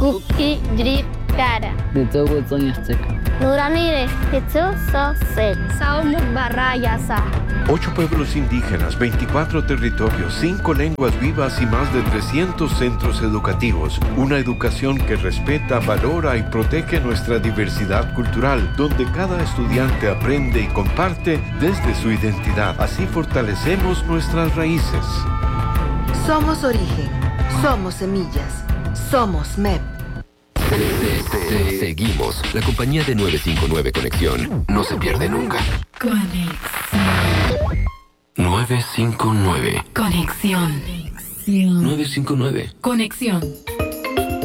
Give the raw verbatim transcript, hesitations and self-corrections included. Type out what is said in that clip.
Kukidrikara. Nitzohuetzon Azteca. Nuranire, Hitzu-so-se. Saumuk-barayasa. Ocho pueblos indígenas, veinticuatro territorios, cinco lenguas vivas y más de trescientos centros educativos. Una educación que respeta, valora y protege nuestra diversidad cultural, donde cada estudiante aprende y comparte desde su identidad. Así fortalecemos nuestras raíces. Somos origen, somos semillas, somos M E P. Seguimos. La compañía de nueve cinco nueve Conexión no se pierde nunca. Conexión. nueve cinco nueve. Conexión. nueve cinco nueve. Conexión.